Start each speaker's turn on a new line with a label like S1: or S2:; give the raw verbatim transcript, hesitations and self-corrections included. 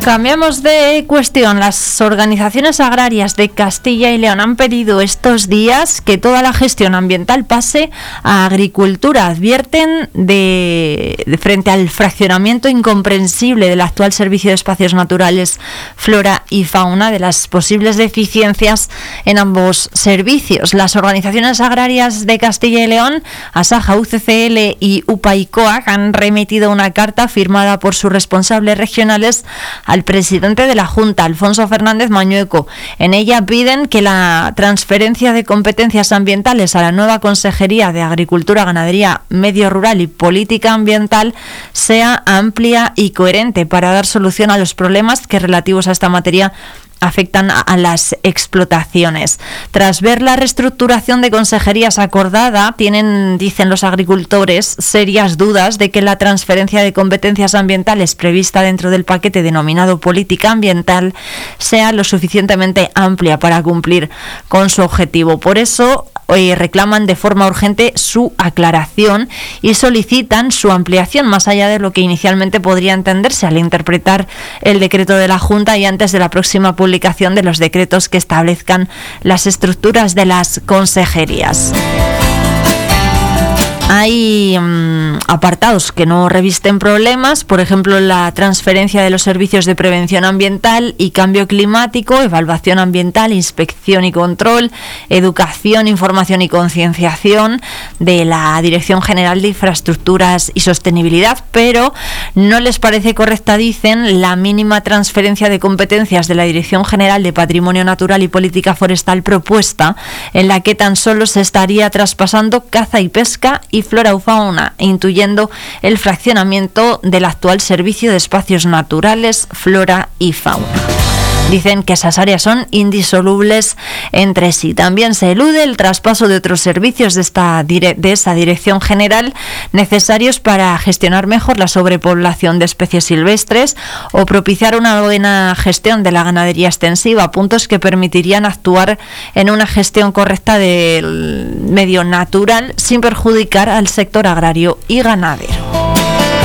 S1: Cambiamos de cuestión. Las organizaciones agrarias de Castilla y León han pedido estos días que toda la gestión ambiental pase a agricultura. Advierten de, de frente al fraccionamiento incomprensible del actual servicio de espacios naturales, flora y fauna, de las posibles deficiencias en ambos servicios. Las organizaciones agrarias de Castilla y León, Asaja, U C C L y UPAICOAC, han remitido una carta firmada por sus responsables regionales al presidente de la Junta, Alfonso Fernández Mañueco. En ella piden que la transferencia de competencias ambientales a la nueva Consejería de Agricultura, Ganadería, Medio Rural y Política Ambiental sea amplia y coherente para dar solución a los problemas que relativos a esta materia afectan a las explotaciones. Tras ver la reestructuración de consejerías acordada, tienen, dicen los agricultores, serias dudas de que la transferencia de competencias ambientales prevista dentro del paquete denominado política ambiental sea lo suficientemente amplia para cumplir con su objetivo. Por eso hoy reclaman de forma urgente su aclaración y solicitan su ampliación más allá de lo que inicialmente podría entenderse al interpretar el decreto de la Junta y antes de la próxima publicación de los decretos que establezcan las estructuras de las consejerías. Hay um, apartados que no revisten problemas, por ejemplo, la transferencia de los servicios de prevención ambiental y cambio climático, evaluación ambiental, inspección y control, educación, información y concienciación de la Dirección General de Infraestructuras y Sostenibilidad, pero no les parece correcta, dicen, la mínima transferencia de competencias de la Dirección General de Patrimonio Natural y Política Forestal propuesta, en la que tan solo se estaría traspasando caza y pesca y flora o fauna, intuyendo el fraccionamiento del actual servicio de espacios naturales, flora y fauna. Dicen que esas áreas son indisolubles entre sí. También se elude el traspaso de otros servicios de, esta dire- de esa dirección general necesarios para gestionar mejor la sobrepoblación de especies silvestres o propiciar una buena gestión de la ganadería extensiva, puntos que permitirían actuar en una gestión correcta del medio natural sin perjudicar al sector agrario y ganadero.